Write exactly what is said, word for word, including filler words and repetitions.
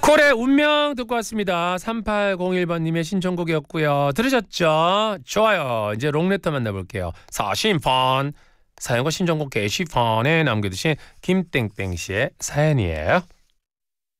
콜의 운명 듣고 왔습니다. 삼팔공일 번님의 신청곡이었고요. 들으셨죠? 좋아요. 이제 롱레터 만나볼게요. 사심판 사연과 신청곡 게시판에 남겨두신 김땡땡씨의 사연이에요.